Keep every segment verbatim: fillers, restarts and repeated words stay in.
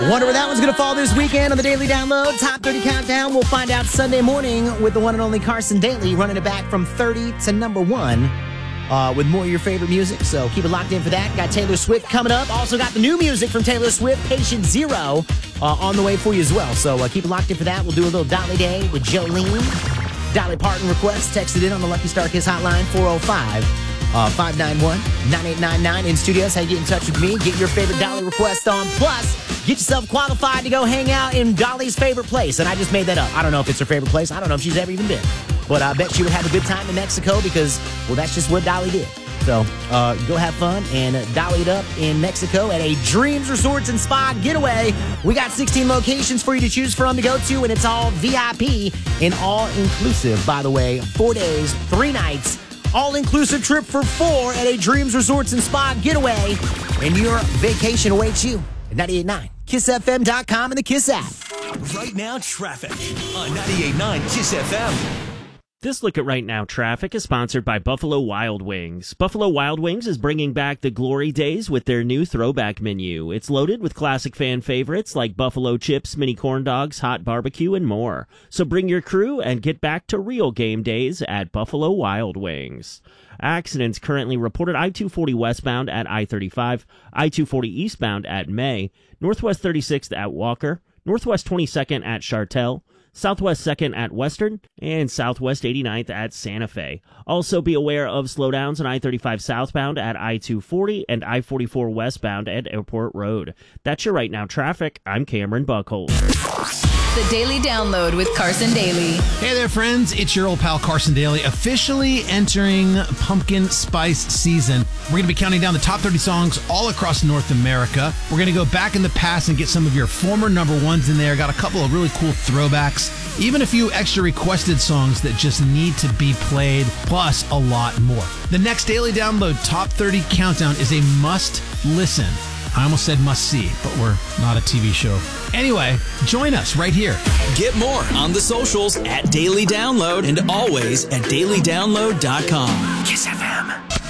Wonder where that one's going to fall this weekend on the Daily Download. Top thirty Countdown. We'll find out Sunday morning with the one and only Carson Daly running it back from thirty to number one uh, with more of your favorite music. So keep it locked in for that. Got Taylor Swift coming up. Also got the new music from Taylor Swift, Patient Zero, uh, on the way for you as well. So uh, keep it locked in for that. We'll do a little Dolly Day with Jolene. Dolly Parton request texted in on the Lucky Star Kiss hotline, four oh five, five nine one, nine eight nine nine. In studios, how you get in touch with me. Get your favorite Dolly request on. Plus, get yourself qualified to go hang out in Dolly's favorite place. And I just made that up. I don't know if it's her favorite place. I don't know if she's ever even been. But I bet she would have a good time in Mexico because, well, that's just what Dolly did. So uh, go have fun and uh, dolly it up in Mexico at a Dreams Resorts and Spa getaway. We got sixteen locations for you to choose from to go to, and it's all V I P and all-inclusive, by the way. Four days, three nights, all-inclusive trip for four at a Dreams Resorts and Spa getaway. And your vacation awaits you at ninety-eight point nine kiss f m dot com and the Kiss app. Right now, traffic on ninety-eight point nine Kiss F M. This look at Right Now Traffic is sponsored by Buffalo Wild Wings. Buffalo Wild Wings is bringing back the glory days with their new throwback menu. It's loaded with classic fan favorites like buffalo chips, mini corn dogs, hot barbecue, and more. So bring your crew and get back to real game days at Buffalo Wild Wings. Accidents currently reported I two forty westbound at I thirty-five, I two forty eastbound at May, Northwest thirty-sixth at Walker, Northwest twenty-second at Chartel, Southwest second at Western, and Southwest eighty-ninth at Santa Fe. Also be aware of slowdowns on I thirty-five southbound at I two forty and I forty-four westbound at Airport Road. That's your Right Now Traffic. I'm Cameron Buckholzer. The Daily Download with Carson Daly. Hey there, friends. It's your old pal Carson Daly, officially entering pumpkin spice season. We're going to be counting down the top thirty songs all across North America. We're going to go back in the past and get some of your former number ones in there. Got a couple of really cool throwbacks, even a few extra requested songs that just need to be played, plus a lot more. The next Daily Download Top thirty Countdown is a must listen. I almost said must see, but we're not a T V show. Anyway, join us right here. Get more on the socials at Daily Download and always at daily download dot com. Kiss F M.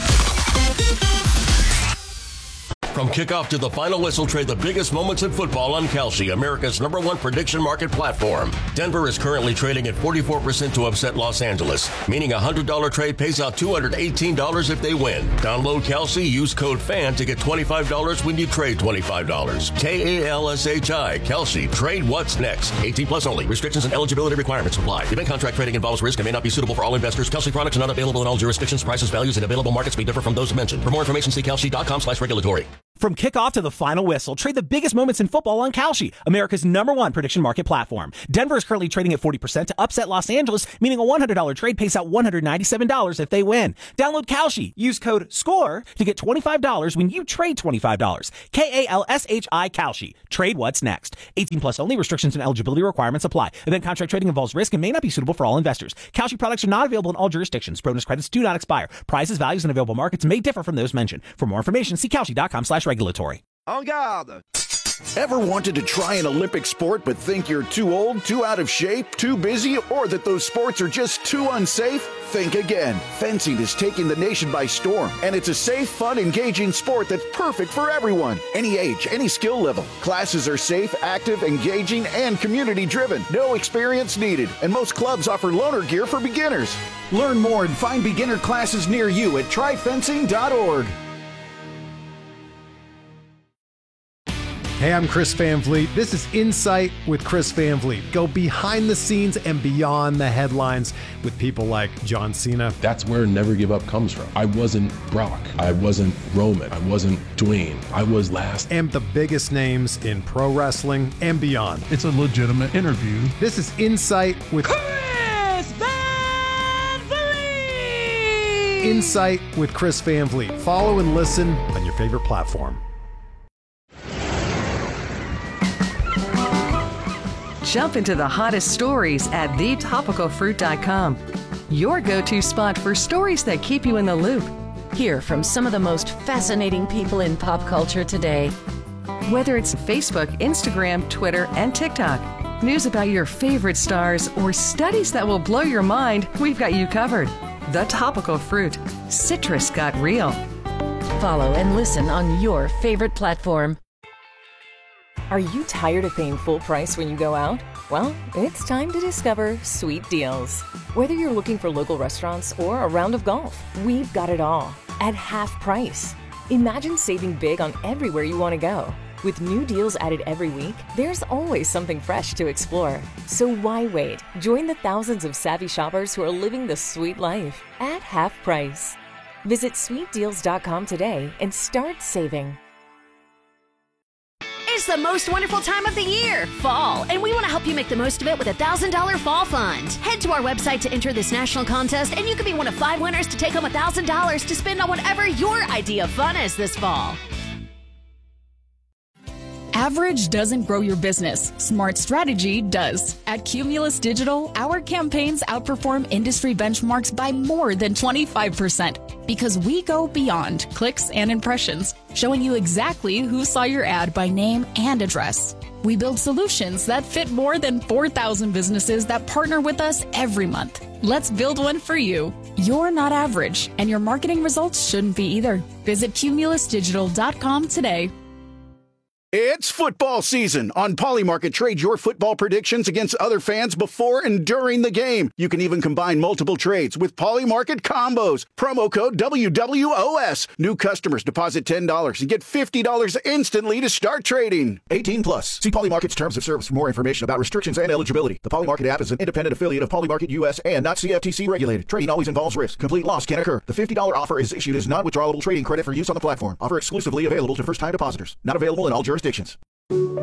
From kickoff to the final whistle, trade the biggest moments in football on Kalshi, America's number one prediction market platform. Denver is currently trading at forty-four percent to upset Los Angeles, meaning a one hundred dollars trade pays out two hundred eighteen dollars if they win. Download Kalshi, use code FAN to get twenty-five dollars when you trade twenty-five dollars. K A L S H I, Kalshi. Trade what's next. eighteen plus only. Restrictions and eligibility requirements apply. Event contract trading involves risk and may not be suitable for all investors. Kalshi products are not available in all jurisdictions. Prices, values, and available markets may differ from those mentioned. For more information, see kalshi dot com slash regulatory. From kickoff to the final whistle, trade the biggest moments in football on Kalshi, America's number one prediction market platform. Denver is currently trading at forty percent to upset Los Angeles, meaning a one hundred dollars trade pays out one hundred ninety-seven dollars if they win. Download Kalshi. Use code SCORE to get twenty-five dollars when you trade twenty-five dollars. K A L S H I Kalshi. Trade what's next. eighteen plus only. Restrictions and eligibility requirements apply. Event contract trading involves risk and may not be suitable for all investors. Kalshi products are not available in all jurisdictions. Bonus credits do not expire. Prices, values, and available markets may differ from those mentioned. For more information, see kalshi dot com slash regulatory. En garde! Ever wanted to try an Olympic sport but think you're too old, too out of shape, too busy, or that those sports are just too unsafe? Think again. Fencing is taking the nation by storm, and it's a safe, fun, engaging sport that's perfect for everyone. Any age, any skill level. Classes are safe, active, engaging, and community-driven. No experience needed, and most clubs offer loaner gear for beginners. Learn more and find beginner classes near you at try fencing dot org. Hey, I'm Chris Van Vliet. This is Insight with Chris Van Vliet. Go behind the scenes and beyond the headlines with people like John Cena. That's where Never Give Up comes from. I wasn't Brock. I wasn't Roman. I wasn't Dwayne. I was last. And the biggest names in pro wrestling and beyond. It's a legitimate interview. This is Insight with Chris Van Vliet. Insight with Chris Van Vliet. Follow and listen on your favorite platform. Jump into the hottest stories at the topical fruit dot com. Your go-to spot for stories that keep you in the loop. Hear from some of the most fascinating people in pop culture today. Whether it's Facebook, Instagram, Twitter, and TikTok, news about your favorite stars, or studies that will blow your mind, we've got you covered. The Topical Fruit. Citrus got real. Follow and listen on your favorite platform. Are you tired of paying full price when you go out? Well, it's time to discover Sweet Deals. Whether you're looking for local restaurants or a round of golf, we've got it all at half price. Imagine saving big on everywhere you want to go. With new deals added every week, there's always something fresh to explore. So why wait? Join the thousands of savvy shoppers who are living the sweet life at half price. Visit sweet deals dot com today and start saving. It's the most wonderful time of the year, fall, and we want to help you make the most of it with a one thousand dollars Fall Fund. Head to our website to enter this national contest, and you could be one of five winners to take home one thousand dollars to spend on whatever your idea of fun is this fall. Average doesn't grow your business. Smart strategy does. At Cumulus Digital, our campaigns outperform industry benchmarks by more than twenty-five percent because we go beyond clicks and impressions, showing you exactly who saw your ad by name and address. We build solutions that fit more than four thousand businesses that partner with us every month. Let's build one for you. You're not average, and your marketing results shouldn't be either. Visit cumulus digital dot com today. It's football season. On Polymarket, trade your football predictions against other fans before and during the game. You can even combine multiple trades with Polymarket combos. Promo code W W O S. New customers deposit ten dollars and get fifty dollars instantly to start trading. eighteen plus. See Polymarket's terms of service for more information about restrictions and eligibility. The Polymarket app is an independent affiliate of Polymarket U S and not C F T C regulated. Trading always involves risk. Complete loss can occur. The fifty dollars offer is issued as non-withdrawable trading credit for use on the platform. Offer exclusively available to first-time depositors. Not available in all jurisdictions.